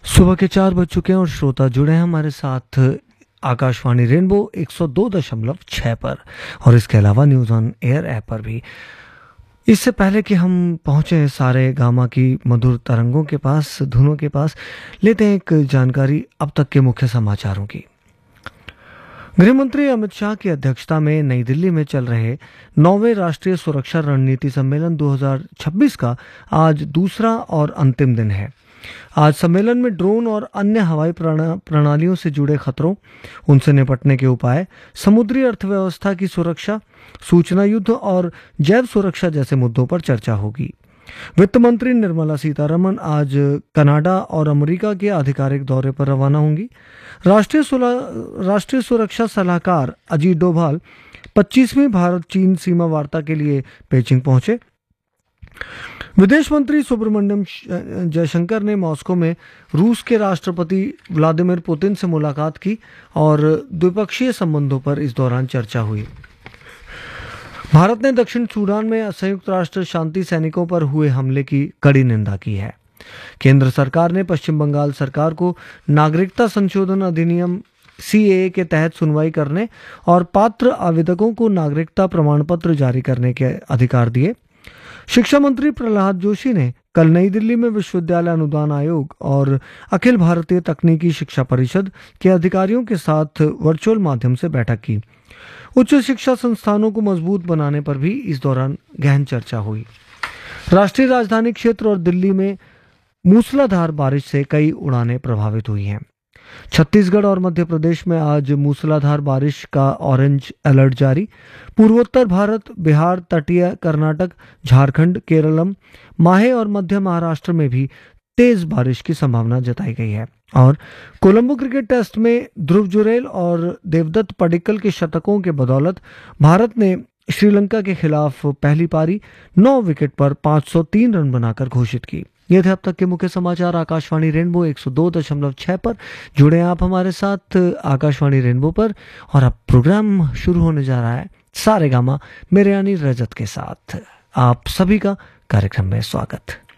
सुबह के 4 बज चुके हैं और श्रोता जुड़े हैं हमारे साथ आकाशवाणी रेनबो 102.6 पर और इसके अलावा न्यूज़ ऑन एयर ऐप पर भी। इससे पहले कि हम पहुंचे सारे गामा की मधुर तरंगों के पास, धुनों के पास, लेते हैं एक जानकारी अब तक के मुख्य समाचारों की। गृह मंत्री अमित शाह की अध्यक्षता में नई दिल्ली में चल रहे 9वें राष्ट्रीय सुरक्षा रणनीति सम्मेलन 2026 का आज दूसरा और अंतिम दिन है। आज सम्मेलन में ड्रोन और अन्य हवाई प्रणालियों से जुड़े खतरों, उनसे निपटने के उपाय, समुद्री अर्थव्यवस्था की सुरक्षा, सूचना युद्ध और जैव सुरक्षा जैसे मुद्दों पर चर्चा होगी। वित्त मंत्री निर्मला सीतारमण आज कनाडा और अमेरिका के आधिकारिक दौरे पर रवाना होंगी। राष्ट्रीय सुरक्षा सलाहकार अजीत डोभाल 25वीं भारत चीन सीमा वार्ता के लिए पेचिंग पहुंचे। विदेश मंत्री सुब्रमण्यम जयशंकर ने मॉस्को में रूस के राष्ट्रपति व्लादिमीर पुतिन से मुलाकात की और द्विपक्षीय संबंधों पर इस दौरान चर्चा हुई। भारत ने दक्षिण सूडान में संयुक्त राष्ट्र शांति सैनिकों पर हुए हमले की कड़ी निंदा की है। केंद्र सरकार ने पश्चिम बंगाल सरकार को नागरिकता संशोधन अधिनियम CAA के तहत सुनवाई करने और पात्र आवेदकों को नागरिकता प्रमाण पत्र जारी करने के अधिकार दिए। शिक्षा मंत्री प्रहलाद जोशी ने कल नई दिल्ली में विश्वविद्यालय अनुदान आयोग और अखिल भारतीय तकनीकी शिक्षा परिषद के अधिकारियों के साथ वर्चुअल माध्यम से बैठक की। उच्च शिक्षा संस्थानों को मजबूत बनाने पर भी इस दौरान गहन चर्चा हुई। राष्ट्रीय राजधानी क्षेत्र और दिल्ली में मूसलाधार बारिश से कई उड़ानें प्रभावित हुई हैं। छत्तीसगढ़ और मध्य प्रदेश में आज मूसलाधार बारिश का ऑरेंज अलर्ट जारी। पूर्वोत्तर भारत, बिहार, तटीय कर्नाटक, झारखंड, केरलम, माहे और मध्य महाराष्ट्र में भी तेज बारिश की संभावना जताई गई है। और कोलंबो क्रिकेट टेस्ट में ध्रुव जुरेल और देवदत्त पडिक्कल के शतकों के बदौलत भारत ने श्रीलंका के खिलाफ पहली पारी 9 विकेट पर 503 रन बनाकर घोषित की। ये थे अब तक के मुख्य समाचार आकाशवाणी रेनबो 102.6 पर। जुड़े आप हमारे साथ आकाशवाणी रेनबो पर और अब प्रोग्राम शुरू होने जा रहा है सारे गामा मेरे यानी रजत के साथ। आप सभी का कार्यक्रम में स्वागत।